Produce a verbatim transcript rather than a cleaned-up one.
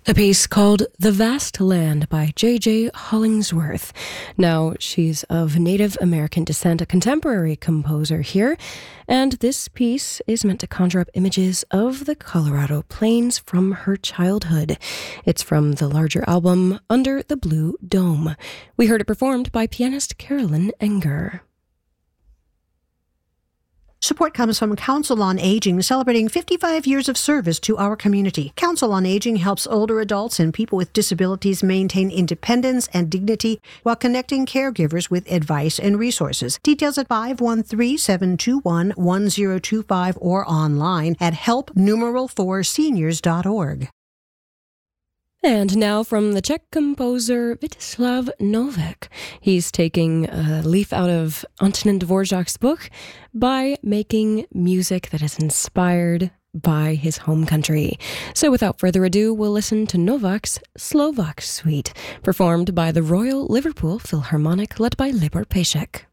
A piece called The Vast Land by J J Hollingsworth. Now, she's of Native American descent, a contemporary composer here, and this piece is meant to conjure up images of the Colorado Plains from her childhood. It's from the larger album Under the Blue Dome. We heard it performed by pianist Carolyn Enger. Support comes from Council on Aging, celebrating fifty-five years of service to our community. Council on Aging helps older adults and people with disabilities maintain independence and dignity while connecting caregivers with advice and resources. Details at five one three, seven two one, one zero two five or online at help numeral four seniors dot org. And now from the Czech composer Vítězslav Novák. He's taking a leaf out of Antonin Dvorak's book by making music that is inspired by his home country. So without further ado, we'll listen to Novak's Slovak Suite, performed by the Royal Liverpool Philharmonic, led by Libor Pešek.